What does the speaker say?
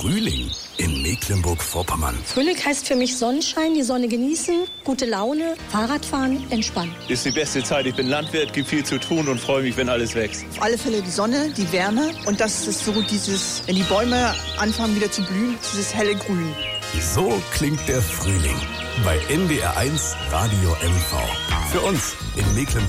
Frühling in Mecklenburg-Vorpommern. Frühling heißt für mich Sonnenschein, die Sonne genießen, gute Laune, Fahrradfahren, entspannen. Ist die beste Zeit. Ich bin Landwirt, gibt viel zu tun und freue mich, wenn alles wächst. Auf alle Fälle die Sonne, die Wärme und das ist so dieses, wenn die Bäume anfangen wieder zu blühen, dieses helle Grün. So klingt der Frühling bei NDR 1 Radio MV. Für uns in Mecklenburg.